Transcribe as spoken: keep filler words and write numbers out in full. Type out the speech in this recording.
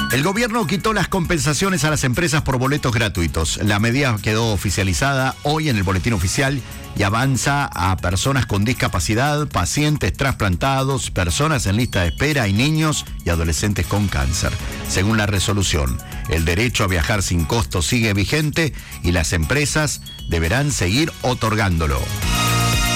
El gobierno quitó las compensaciones a las empresas por boletos gratuitos. La medida quedó oficializada hoy en el boletín oficial y avanza a personas con discapacidad, pacientes trasplantados, personas en lista de espera y niños y adolescentes con cáncer. Según la resolución, el derecho a viajar sin costo sigue vigente y las empresas deberán seguir otorgándolo.